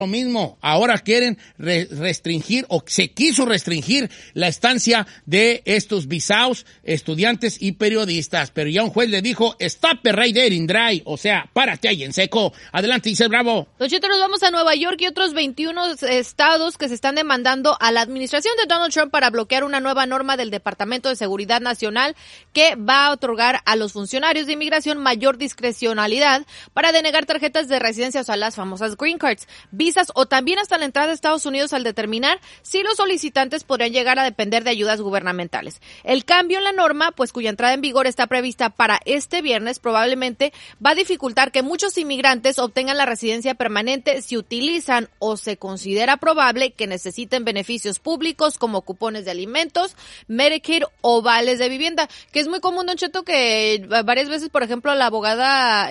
lo mismo. Ahora quieren restringir, o se quiso restringir la estancia de estos visados, estudiantes y periodistas. Pero ya un juez le dijo, stop it right there in dry. O sea, párate ahí en seco. Adelante, Giselle Bravo. Don Cheto, nos vamos a Nueva York y otros 21 estados que se están demandando a la administración de Donald Trump para bloquear una nueva norma del Departamento de Seguridad Nacional que va a otorgar a los funcionarios de inmigración mayor discrecionalidad para denegar tarjetas de residencia, o sea, las famosas green cards, visas o también hasta la entrada a Estados Unidos al determinar si los solicitantes podrían llegar a depender de ayudas gubernamentales. El cambio en la norma, pues cuya entrada en vigor está prevista para este viernes, probablemente va a dificultar que muchos inmigrantes obtengan la residencia permanente si utilizan o se considera probable que necesiten beneficios públicos como cupones de alimentos, Medicaid o vales de vivienda, que es muy común, Don Cheto, que varias veces, por ejemplo, la abogada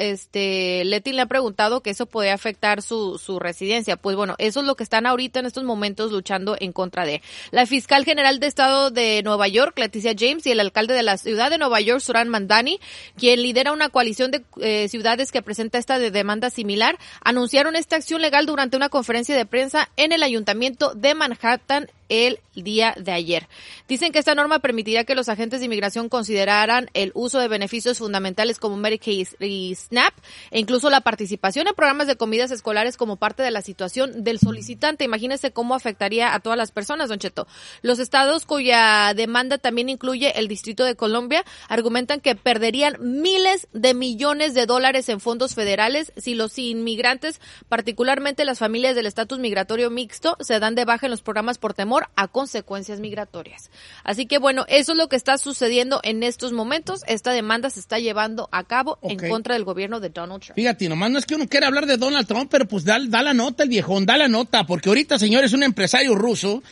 Leti le ha preguntado que eso puede afectar su residencia. Pues bueno, eso es lo que están ahorita en estos momentos luchando en contra de. La fiscal general de Estado de Nueva York, Leticia James, y el alcalde de la ciudad de Nueva York, Zohran Mamdani, quien lidera una coalición de ciudades que presenta esta demanda similar, anunciaron esta acción legal durante una conferencia de prensa en el ayuntamiento de Manhattan el día de ayer. Dicen que esta norma permitirá que los agentes de inmigración consideraran el uso de beneficios fundamentales como Medicaid y SNAP e incluso la participación en programas de comidas escolares como parte de la situación del solicitante. Imagínese cómo afectaría a todas las personas, Don Cheto. Los estados cuya demanda también incluye el Distrito de Columbia argumentan que perderían miles de millones de dólares en fondos federales si los inmigrantes, particularmente las familias del estatus migratorio mixto, se dan de baja en los programas por temor a consecuencias migratorias. Así que bueno, eso es lo que está sucediendo en estos momentos. Esta demanda se está llevando a cabo en contra del gobierno de Donald Trump. Fíjate, nomás no es que uno quiera hablar de Donald Trump, pero pues da la nota el viejón, da la nota, porque ahorita, señores, un empresario ruso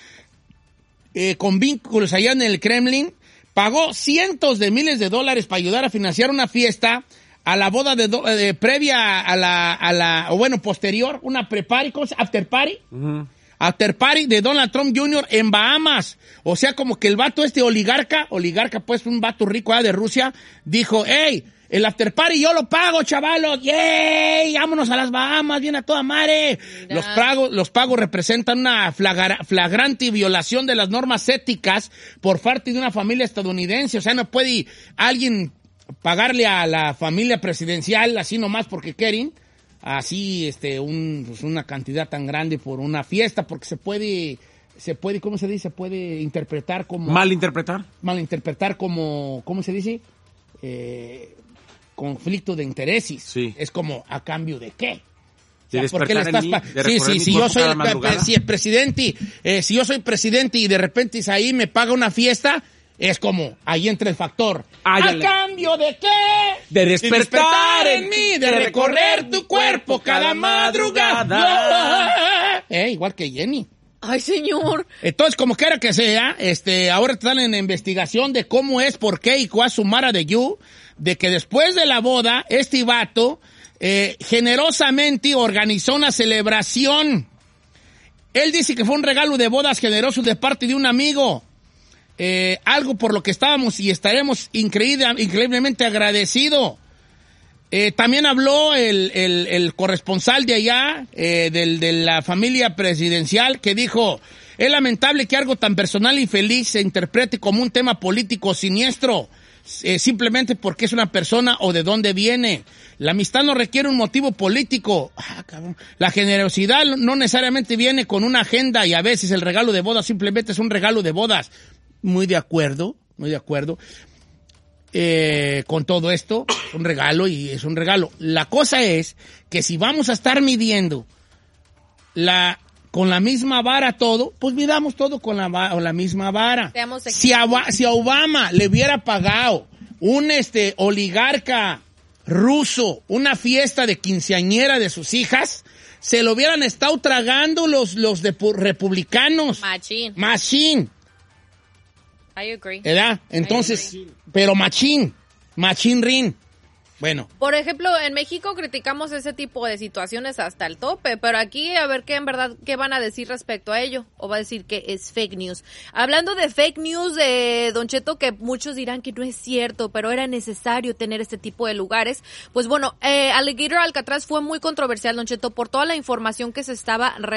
con vínculos allá en el Kremlin pagó cientos de miles de dólares para ayudar a financiar una fiesta a la boda previa posterior, una pre-party, ¿cómo se llama? After party. After party de Donald Trump Jr. en Bahamas. O sea, como que el vato oligarca pues un vato rico de Rusia, dijo, hey, el after party yo lo pago, chavalos, yay, vámonos a las Bahamas, viene a toda madre. Los pagos representan una flagrante violación de las normas éticas por parte de una familia estadounidense. O sea, no puede alguien pagarle a la familia presidencial así nomás porque quieren. Así, una cantidad tan grande por una fiesta, porque se puede, ¿cómo se dice? Se puede interpretar como... Malinterpretar como, ¿cómo se dice? Conflicto de intereses. Sí. Es como, ¿a cambio de qué? O sea, ¿por qué le estás si yo soy presidente y de repente Isaí me paga una fiesta... Es como, ahí entra el factor. ¿A cambio de qué? De despertar en mí, de recorrer tu cuerpo cada madrugada. Igual que Jenny. Ay, señor. Entonces, como quiera que sea, ahora están en investigación de cómo es, por qué y cuál sumara de you, de que después de la boda, este vato generosamente organizó una celebración. Él dice que fue un regalo de bodas generoso de parte de un amigo. Algo por lo que estábamos y estaremos increíblemente agradecidos. También habló el corresponsal de allá, de la familia presidencial, que dijo, es lamentable que algo tan personal y feliz se interprete como un tema político siniestro, simplemente porque es una persona o de dónde viene. La amistad no requiere un motivo político. La generosidad no necesariamente viene con una agenda y a veces el regalo de bodas simplemente es un regalo de bodas. Muy de acuerdo con todo esto, un regalo y es un regalo. La cosa es que si vamos a estar midiendo con la misma vara todo, pues midamos todo con la misma vara. Si a Obama le hubiera pagado un oligarca ruso una fiesta de quinceañera de sus hijas, se lo hubieran estado tragando los republicanos. Machín. I agree. ¿Verdad? Entonces, pero machín rin. Bueno. Por ejemplo, en México criticamos ese tipo de situaciones hasta el tope, pero aquí a ver qué en verdad, qué van a decir respecto a ello, o va a decir que es fake news. Hablando de fake news, Don Cheto, que muchos dirán que no es cierto, pero era necesario tener este tipo de lugares, pues bueno, Alligator Alcatraz fue muy controversial, Don Cheto, por toda la información que se estaba